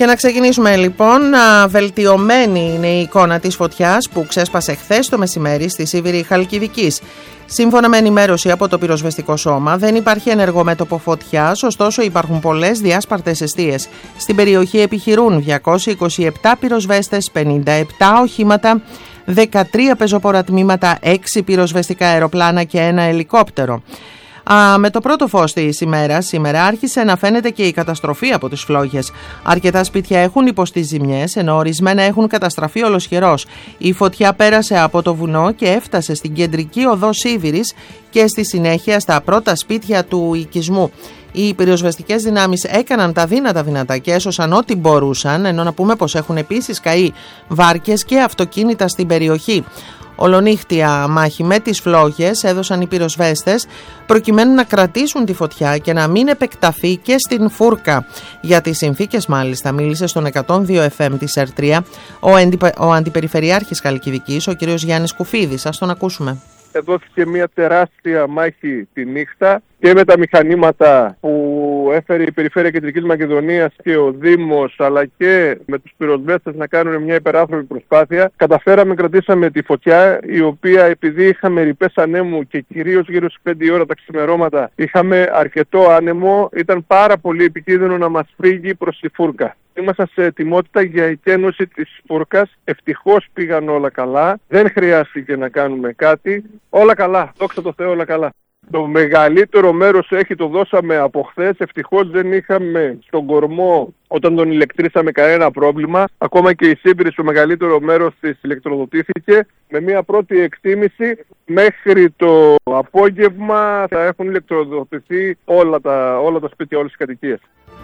Και να ξεκινήσουμε λοιπόν. Βελτιωμένη είναι η εικόνα της φωτιάς που ξέσπασε χθες το μεσημέρι στη Σίβηρη Χαλκιδικής. Σύμφωνα με ενημέρωση από το πυροσβεστικό σώμα, δεν υπάρχει ενεργό μέτωπο φωτιάς, ωστόσο υπάρχουν πολλές διάσπαρτες εστίες. Στην περιοχή επιχειρούν 227 πυροσβέστες, 57 οχήματα, 13 πεζοπόρα τμήματα, 6 πυροσβεστικά αεροπλάνα και ένα ελικόπτερο. Με το πρώτο φως της ημέρας, σήμερα άρχισε να φαίνεται και η καταστροφή από τις φλόγες. Αρκετά σπίτια έχουν υποστεί ζημιές, ενώ ορισμένα έχουν καταστραφεί ολοσχερώς. Η φωτιά πέρασε από το βουνό και έφτασε στην κεντρική οδό Σίβηρης και στη συνέχεια στα πρώτα σπίτια του οικισμού. Οι πυροσβεστικές δυνάμεις έκαναν τα δυνατά και έσωσαν ό,τι μπορούσαν, ενώ να πούμε πως έχουν επίσης καεί βάρκες και αυτοκίνητα στην περιοχή. Ολονύχτια μάχη με τις φλόγες έδωσαν οι πυροσβέστες προκειμένου να κρατήσουν τη φωτιά και να μην επεκταθεί και στην Φούρκα. Για τις συνθήκες μάλιστα μίλησε στον 102 FM της ΕΡΤ3 ο Αντιπεριφερειάρχης Χαλκιδικής, ο κ. Γιάννης Κουφίδης. Ας τον ακούσουμε. Δόθηκε μια τεράστια μάχη τη νύχτα και με τα μηχανήματα που έφερε η Περιφέρεια Κεντρικής Μακεδονίας και ο Δήμος, αλλά και με τους πυροσβέστες να κάνουν μια υπεράνθρωπη προσπάθεια. Καταφέραμε, κρατήσαμε τη φωτιά, η οποία επειδή είχαμε ρηπές ανέμου και κυρίως γύρω στις 5 η ώρα τα ξημερώματα είχαμε αρκετό άνεμο, ήταν πάρα πολύ επικίνδυνο να μας φύγει προς τη Φούρκα. Ήμασταν σε ετοιμότητα για εκένωση της Φούρκας. Ευτυχώς πήγαν όλα καλά. Δεν χρειάστηκε να κάνουμε κάτι. Όλα καλά. Δόξα τω Θεώ, όλα καλά. Το μεγαλύτερο μέρος το δώσαμε από χθες. Ευτυχώς δεν είχαμε στον κορμό όταν τον ηλεκτρίσαμε κανένα πρόβλημα. Ακόμα και η Σίβηρη στο μεγαλύτερο μέρος της ηλεκτροδοτήθηκε. Με μια πρώτη εκτίμηση μέχρι το απόγευμα θα έχουν ηλεκτροδοτηθεί όλα τα σπίτια, όλες τις κατοικίες.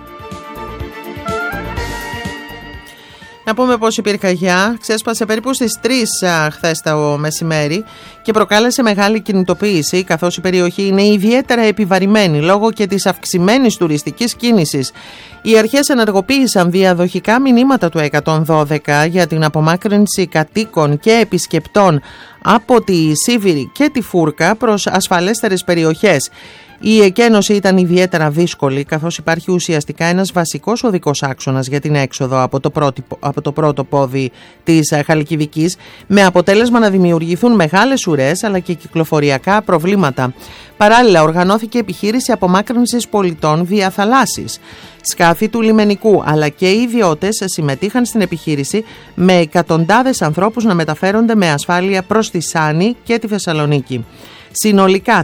Να πούμε πως η πυρκαγιά ξέσπασε περίπου στις 3 χθες το μεσημέρι και προκάλεσε μεγάλη κινητοποίηση, καθώς η περιοχή είναι ιδιαίτερα επιβαρημένη λόγω και της αυξημένης τουριστικής κίνησης. Οι αρχές ενεργοποίησαν διαδοχικά μηνύματα του 112 για την απομάκρυνση κατοίκων και επισκεπτών από τη Σίβηρη και τη Φούρκα προς ασφαλέστερες περιοχές. Η εκένωση ήταν ιδιαίτερα δύσκολη, καθώς υπάρχει ουσιαστικά ένας βασικός οδικός άξονας για την έξοδο από το πρώτο πόδι της Χαλκιδικής, με αποτέλεσμα να δημιουργηθούν μεγάλες ουρές αλλά και κυκλοφοριακά προβλήματα. Παράλληλα, οργανώθηκε επιχείρηση απομάκρυνσης πολιτών βία θαλάσσης. Σκάφη του λιμενικού αλλά και οι ιδιώτες συμμετείχαν στην επιχείρηση, με εκατοντάδες ανθρώπους να μεταφέρονται με ασφάλεια προς τη Σάνη και τη Θεσσαλονίκη. Συνολικά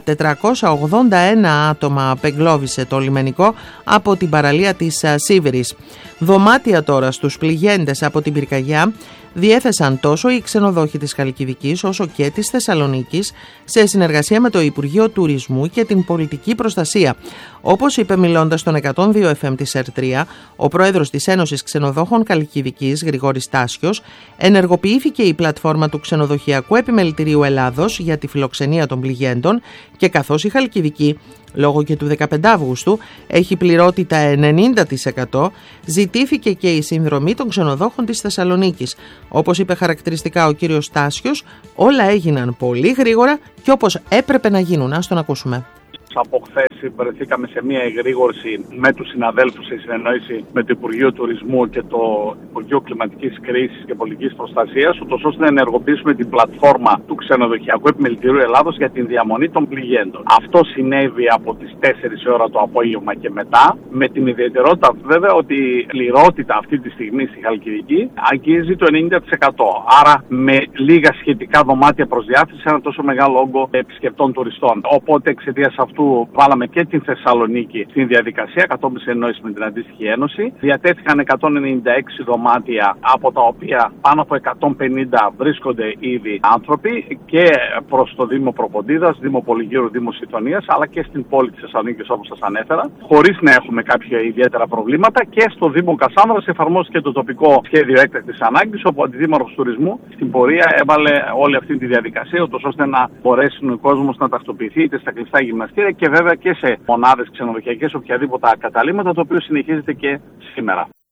481 άτομα απεγκλώβησε το λιμενικό από την παραλία της Σίβηρης. Δωμάτια τώρα στους πληγέντες από την πυρκαγιά διέθεσαν τόσο οι ξενοδόχοι της Χαλκιδικής όσο και της Θεσσαλονίκης σε συνεργασία με το Υπουργείο Τουρισμού και την Πολιτική Προστασία. Όπως είπε μιλώντας στον 102 FM της ΕΡΤ3, ο πρόεδρος της Ένωσης Ξενοδόχων Χαλκιδικής, Γρηγόρης Τάσιος, ενεργοποιήθηκε η πλατφόρμα του Ξενοδοχειακού Επιμελητηρίου Ελλάδος για τη φιλοξενία των πληγέντων και καθώς η Χαλκιδική, λόγω και του 15 Αυγούστου, έχει πληρότητα 90%, ζητήθηκε και η συνδρομή των ξενοδόχων της Θεσσαλονίκης. Όπως είπε χαρακτηριστικά ο κύριος Τάσιος, όλα έγιναν πολύ γρήγορα και όπως έπρεπε να γίνουν. Ας τον ακούσουμε. Από χθες βρεθήκαμε σε μια εγρήγορση με τους συναδέλφους σε συνεννόηση με το Υπουργείο Τουρισμού και το Υπουργείο Κλιματικής Κρίσης και Πολιτικής Προστασίας, ούτως ώστε να ενεργοποιήσουμε την πλατφόρμα του Ξενοδοχειακού Επιμελητηρίου Ελλάδος για την διαμονή των πληγέντων. Αυτό συνέβη από τις 4 ώρα το απόγευμα και μετά, με την ιδιαιτερότητα βέβαια ότι η πληρότητα αυτή τη στιγμή στη Χαλκιδική αγγίζει το 90%. Άρα με λίγα σχετικά δωμάτια προς διάθεση σε ένα τόσο μεγάλο όγκο επισκεπτών τουριστών. Οπότε εξαιτίας αυτού βάλαμε και την Θεσσαλονίκη στην διαδικασία κατόπιν συνεννόηση με την αντίστοιχη ένωση. Διατέθηκαν 196 δωμάτια, από τα οποία πάνω από 150 βρίσκονται ήδη άνθρωποι και προς το Δήμο Προποντίδας, Δήμο Πολυγύρου, Δήμο Συντονίας, αλλά και στην πόλη της Θεσσαλονίκης, όπως σας ανέφερα, χωρίς να έχουμε κάποια ιδιαίτερα προβλήματα. Και στο Δήμο Κασάνδρας εφαρμόστηκε το τοπικό σχέδιο έκτακτης ανάγκης, όπου ο Αντιδήμαρχος Τουρισμού στην πορεία έβαλε όλη αυτή τη διαδικασία, ώστε να μπορέσει ο κόσμος να τακτοποιηθεί είτε στα κλειστά γυμναστήρια και βέβαια και σε μονάδες ξενοδοχειακές, οποιαδήποτε καταλήμματα, το οποίο συνεχίζεται και σήμερα.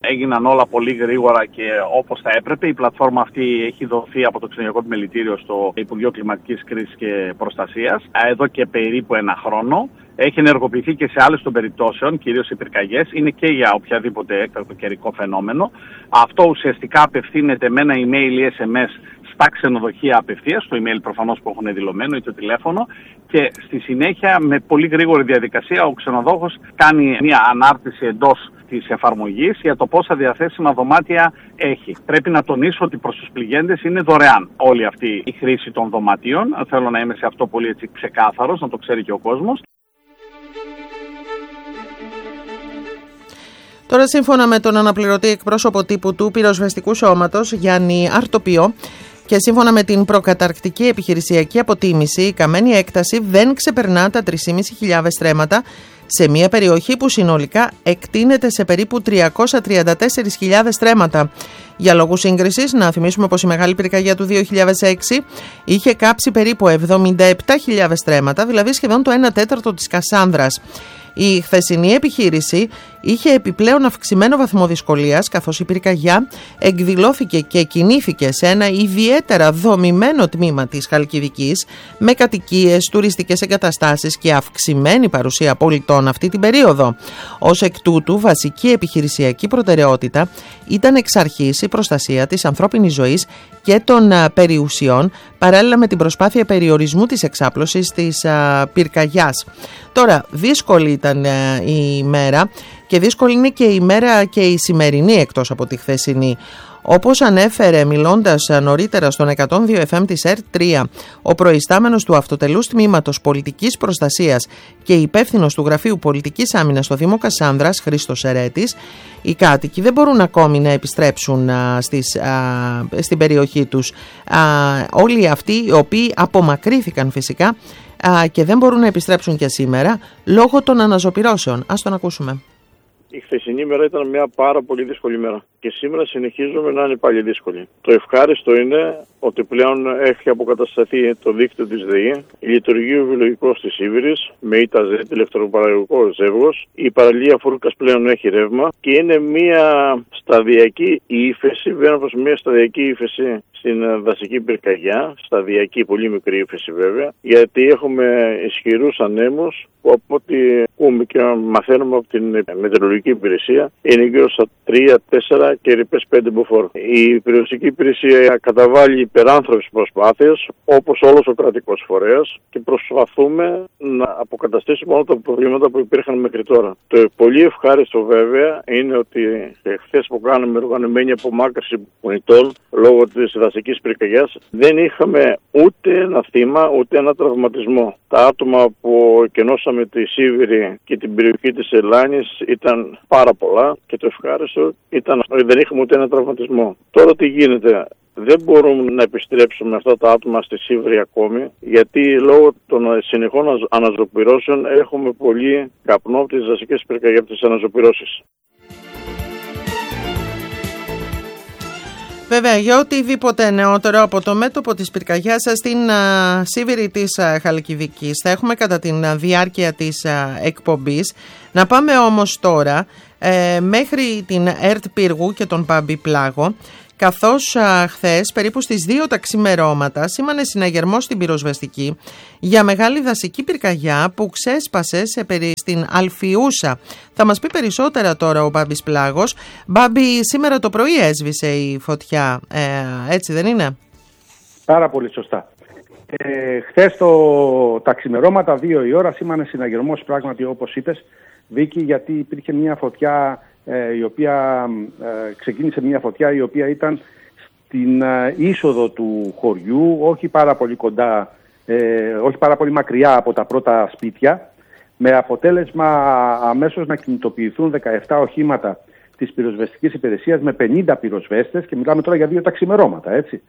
Έγιναν όλα πολύ γρήγορα και όπως θα έπρεπε. Η πλατφόρμα αυτή έχει δοθεί από το Ξενογειακό Επιμελητήριο στο Υπουργείο Κλιματικής Κρίσης και Προστασίας εδώ και περίπου ένα χρόνο. Έχει ενεργοποιηθεί και σε άλλες των περιπτώσεων, κυρίως οι πυρκαγιές, είναι και για οποιαδήποτε έκτακτο καιρικό φαινόμενο. Αυτό ουσιαστικά απευθύνεται με ένα email ή SMS στα ξενοδοχεία απευθείας, το email προφανώς που έχουν δηλωμένο ή το τηλέφωνο, και στη συνέχεια με πολύ γρήγορη διαδικασία ο ξενοδόχος κάνει μια ανάρτηση εντός της εφαρμογής για το πόσα διαθέσιμα δωμάτια έχει. Πρέπει να τονίσω ότι προς τους πληγέντες είναι δωρεάν όλη αυτή η χρήση των δωματίων. Θέλω να είμαι σε αυτό πολύ έτσι ξεκάθαρος, να το ξέρει και ο κόσμος. Τώρα, σύμφωνα με τον αναπληρωτή εκπρόσωπο τύπου του Πυροσβεστικού Σώματος, Γιάννη Αρτοπιό, και σύμφωνα με την προκαταρκτική επιχειρησιακή αποτίμηση, η καμένη έκταση δεν ξεπερνά τα 3.500 στρέμματα σε μια περιοχή που συνολικά εκτείνεται σε περίπου 334.000 στρέμματα. Για λόγους σύγκρισης, να θυμίσουμε πως η μεγάλη πυρκαγιά του 2006 είχε κάψει περίπου 77.000 στρέμματα, δηλαδή σχεδόν το 1/4 της Κασάνδρας. Η χθεσινή επιχείρηση είχε επιπλέον αυξημένο βαθμό δυσκολίας, καθώς η πυρκαγιά εκδηλώθηκε και κινήθηκε σε ένα ιδιαίτερα δομημένο τμήμα της Χαλκιδικής, με κατοικίες, τουριστικές εγκαταστάσεις και αυξημένη παρουσία πολιτών αυτή την περίοδο. Ως εκ τούτου, βασική επιχειρησιακή προτεραιότητα ήταν εξ αρχής η προστασία της ανθρώπινης ζωής και των περιουσιών, παράλληλα με την προσπάθεια περιορισμού της εξάπλωσης της πυρκαγιάς. Τώρα, δύσκολη ήταν η ημέρα και δύσκολη είναι και η ημέρα και η σημερινή, εκτός από τη χθεσινή. Όπως ανέφερε μιλώντας νωρίτερα στον 102 FM της ΕΡΤ3 ο προϊστάμενος του Αυτοτελούς Τμήματος Πολιτικής Προστασίας και υπεύθυνος του Γραφείου Πολιτικής Άμυνας στο Δήμο Κασάνδρας, Χρήστος Ερέτης, οι κάτοικοι δεν μπορούν ακόμη να επιστρέψουν στην περιοχή τους. Όλοι αυτοί οι οποίοι απομακρύθηκαν φυσικά και δεν μπορούν να επιστρέψουν και σήμερα λόγω των αναζωπυρώσεων. Ας τον ακούσουμε. Η χθεσινή μέρα ήταν μια πάρα πολύ δύσκολη μέρα και σήμερα συνεχίζουμε να είναι πάλι δύσκολη. Το ευχάριστο είναι ότι πλέον έχει αποκατασταθεί το δίκτυο της ΔΕΗ, λειτουργεί ο βιολογικός της Σίβηρης με ΙΤΑΖ, ηλεκτροπαραγωγικό ζεύγος, η παραλία Φούρκας πλέον έχει ρεύμα και είναι μια σταδιακή ύφεση, βγαίνω προς μια σταδιακή ύφεση στην δασική πυρκαγιά, σταδιακή, πολύ μικρή ύφεση βέβαια, γιατί έχουμε ισχυρούς ανέμους που από ό,τι ακούμε και μαθαίνουμε από την μετεωρολογική υπηρεσία είναι γύρω στα 3-4 και ρηπές 5 μποφόρ. Η περιοριστική υπηρεσία καταβάλει υπεράνθρωπες προσπάθειες, όπως όλος ο κρατικός φορέας, και προσπαθούμε να αποκαταστήσουμε όλα τα προβλήματα που υπήρχαν μέχρι τώρα. Το πολύ ευχάριστο βέβαια είναι ότι χθες που κάναμε οργανωμένη απομάκρυνση πολιτών λόγω της δασικής πυρκαγιάς δεν είχαμε ούτε ένα θύμα ούτε ένα τραυματισμό. Τα άτομα που εκενώσαμε τη Σίβηρη και την περιοχή της Ελλάνης ήταν πάρα πολλά και το ευχάριστο ήταν ότι δεν είχαμε ούτε ένα τραυματισμό. Τώρα τι γίνεται? Δεν μπορούμε να επιστρέψουμε αυτά τα άτομα στη Σίβηρη ακόμη, γιατί λόγω των συνεχών αναζωπυρώσεων έχουμε πολύ καπνό από τις δασικές πυρκαγιές, από τις αναζωπυρώσεις. Βέβαια, για οτιδήποτε νεότερο από το μέτωπο της πυρκαγιάς στην Σίβηρη της Χαλκιδικής θα έχουμε κατά τη διάρκεια της εκπομπής. Να πάμε όμως τώρα μέχρι την ΕΡΤ Πύργου και τον Πάμπη Πλάγο, καθώς χθες περίπου στις 2 τα ξημερώματα σήμανε συναγερμό στην πυροσβεστική για μεγάλη δασική πυρκαγιά που ξέσπασε στην Αλφιούσα. Θα μας πει περισσότερα τώρα ο Μπάμπης Πλάγος. Μπάμπη, σήμερα το πρωί έσβησε η φωτιά, έτσι δεν είναι? Πάρα πολύ σωστά. Χθες τα ξημερώματα 2 η ώρα σήμανε συναγερμός, πράγματι όπως είπες Βίκη, γιατί υπήρχε μια φωτιά η οποία ξεκίνησε μια φωτιά η οποία ήταν στην είσοδο του χωριού, όχι πάρα πολύ κοντά, όχι πάρα πολύ μακριά από τα πρώτα σπίτια, με αποτέλεσμα αμέσως να κινητοποιηθούν 17 οχήματα της πυροσβεστικής υπηρεσίας με 50 πυροσβέστες, και μιλάμε τώρα για 2 τα ξημερώματα, έτσι.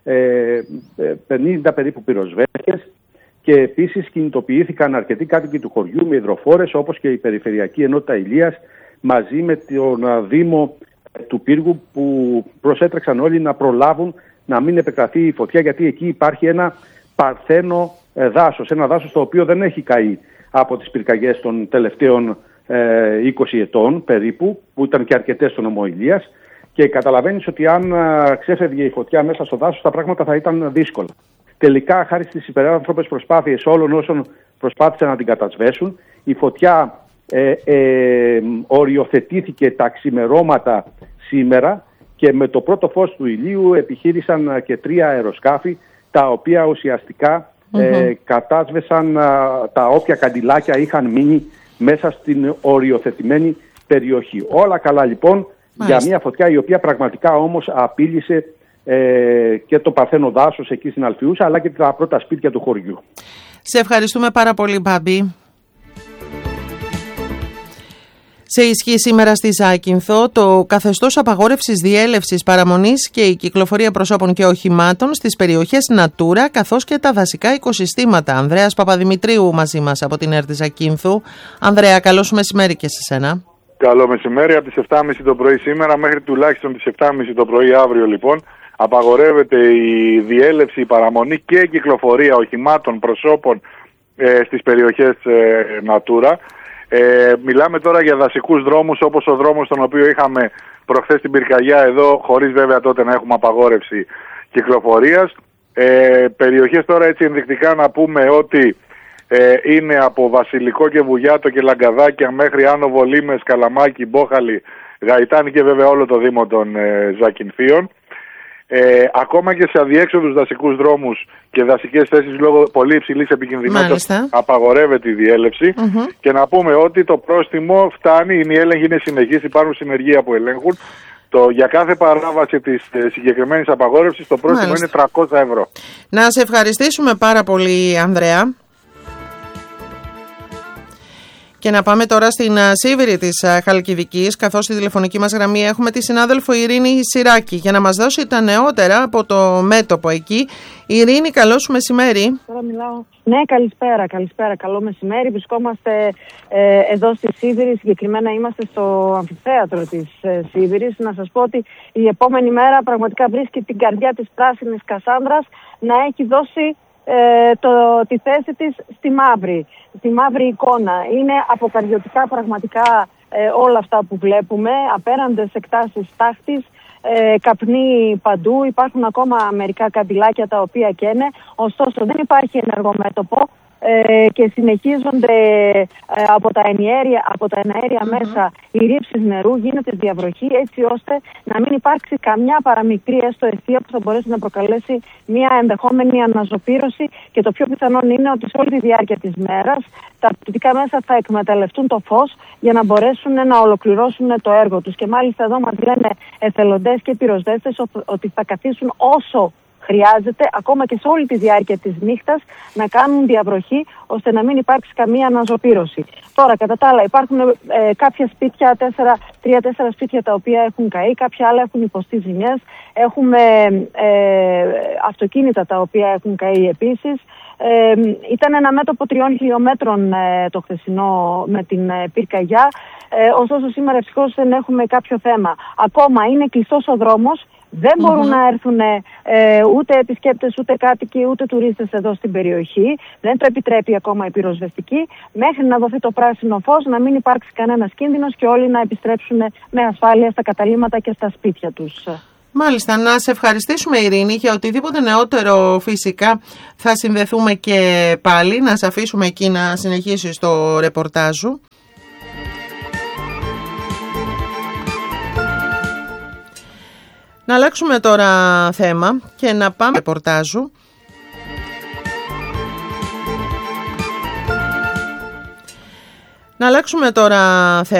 50 περίπου πυροσβέστες, και επίσης κινητοποιήθηκαν αρκετοί κάτοικοι του χωριού με υδροφόρες, όπως και η Περιφερειακή Ενότητα Ηλίας, μαζί με τον Δήμο του Πύργου, που προσέτρεξαν όλοι να προλάβουν να μην επεκταθεί η φωτιά, γιατί εκεί υπάρχει ένα παρθένο δάσος, ένα δάσος το οποίο δεν έχει καεί από τις πυρκαγιές των τελευταίων 20 ετών περίπου, που ήταν και αρκετές στο νομό Ηλίας, και καταλαβαίνεις ότι αν ξέφευγε η φωτιά μέσα στο δάσος, τα πράγματα θα ήταν δύσκολα. Τελικά, χάρη στις υπεράνθρωπες προσπάθειες όλων όσων προσπάθησαν να την κατασβέσουν, η φωτιά οριοθετήθηκε τα ξημερώματα σήμερα, και με το πρώτο φως του ηλίου επιχείρησαν και 3 αεροσκάφη, τα οποία ουσιαστικά κατάσβεσαν τα όποια καντιλάκια είχαν μείνει μέσα στην οριοθετημένη περιοχή. Όλα καλά λοιπόν. Μάλιστα. Για μια φωτιά η οποία πραγματικά όμως απείλησε και το παρθένο δάσος εκεί στην Αλφιούσα, αλλά και τα πρώτα σπίτια του χωριού. Σε ευχαριστούμε πάρα πολύ, Μπάμπη. Σε ισχύ σήμερα στη Ζάκυνθο το καθεστώς απαγόρευσης διέλευσης, παραμονής και η κυκλοφορία προσώπων και οχημάτων στις περιοχές Natura, καθώς και τα δασικά οικοσυστήματα. Ανδρέας Παπαδημητρίου μαζί μας από την ΕΡΤ Ζακύνθου. Ανδρέα, καλό σου μεσημέρι και σε σένα. Καλό μεσημέρι. Από τις 7.30 το πρωί σήμερα μέχρι τουλάχιστον τις 7.30 το πρωί αύριο λοιπόν απαγορεύεται η διέλευση, η παραμονή και η κυκλοφορία οχημάτων, προσώπων στις περιοχές Natura. Μιλάμε τώρα για δασικούς δρόμους, όπως ο δρόμος τον οποίο είχαμε προχθές στην Πυρκαγιά εδώ, χωρίς βέβαια τότε να έχουμε απαγόρευση κυκλοφορίας. Περιοχές τώρα έτσι ενδεικτικά να πούμε ότι είναι από Βασιλικό και Βουγιάτο και Λαγκαδάκια μέχρι Άνω Βολήμες, Καλαμάκι, Μπόχαλη, Γαϊτάνη και βέβαια όλο το Δήμο των Ζακυνθίων. Ακόμα και σε αδιέξοδους δασικούς δρόμους και δασικές θέσεις λόγω πολύ υψηλής επικινδυνότητας απαγορεύεται η διέλευση. Και να πούμε ότι το πρόστιμο φτάνει, οι έλεγχοι είναι συνεχείς, υπάρχουν συνεργεία που ελέγχουν. Για κάθε παράβαση της συγκεκριμένης απαγόρευσης το πρόστιμο είναι 300 ευρώ. Να σε ευχαριστήσουμε πάρα πολύ, Ανδρέα. Και να πάμε τώρα στην Σίβηρη της Χαλκιδικής, καθώς στη τηλεφωνική μας γραμμή έχουμε τη συνάδελφο Ειρήνη Σιράκη για να μας δώσει τα νεότερα από το μέτωπο εκεί. Ειρήνη, καλό σου μεσημέρι. Τώρα μιλάω. Ναι, καλησπέρα, καλό μεσημέρι. Βρισκόμαστε εδώ στη Σίβηρη, συγκεκριμένα είμαστε στο αμφιθέατρο της Σίβηρης. Να σας πω ότι η επόμενη μέρα πραγματικά βρίσκει την καρδιά της πράσινης Κασάνδρας να έχει δώσει τη θέση της στη μαύρη εικόνα. Είναι αποκαρδιωτικά πραγματικά όλα αυτά που βλέπουμε, απέραντες εκτάσεις τάχτης, καπνί παντού, υπάρχουν ακόμα μερικά καντιλάκια τα οποία καίνε, ωστόσο δεν υπάρχει ενεργό μέτωπο και συνεχίζονται από τα εναέρια μέσα οι ρήψεις νερού, γίνεται διαβροχή έτσι ώστε να μην υπάρξει καμιά παραμικρή έστω αιστεία που θα μπορέσει να προκαλέσει μια ενδεχόμενη αναζωπήρωση, και το πιο πιθανόν είναι ότι σε όλη τη διάρκεια της μέρας τα πτυτικά μέσα θα εκμεταλλευτούν το φως για να μπορέσουν να ολοκληρώσουν το έργο τους. Και μάλιστα εδώ μας λένε εθελοντές και πυροσβέστες ότι θα καθίσουν όσο χρειάζεται, ακόμα και σε όλη τη διάρκεια της νύχτας, να κάνουν διαβροχή ώστε να μην υπάρξει καμία αναζωπήρωση. Τώρα, κατά τα άλλα, υπάρχουν κάποια σπίτια, 3-4 σπίτια τα οποία έχουν καεί, κάποια άλλα έχουν υποστεί ζημιές. Έχουμε αυτοκίνητα τα οποία έχουν καεί επίσης. Ήταν ένα μέτωπο 3 χιλιόμετρων το χθεσινό με την πυρκαγιά. Ωστόσο, σήμερα ευτυχώς δεν έχουμε κάποιο θέμα. Ακόμα είναι κλειστός ο δρόμος. Δεν μπορούν να έρθουν ούτε επισκέπτες, ούτε κάτοικοι, ούτε τουρίστες εδώ στην περιοχή. Δεν το επιτρέπει ακόμα η πυροσβεστική. Μέχρι να δοθεί το πράσινο φως, να μην υπάρξει κανένας κίνδυνος και όλοι να επιστρέψουν με ασφάλεια στα καταλύματα και στα σπίτια τους. Μάλιστα, να σε ευχαριστήσουμε, Ειρήνη, για οτιδήποτε νεότερο φυσικά θα συνδεθούμε και πάλι. Να σε αφήσουμε εκεί να συνεχίσεις το ρεπορτάζ σου. Να αλλάξουμε τώρα θέμα και να πάμε ρεπορτάζου. Να αλλάξουμε τώρα θέμα.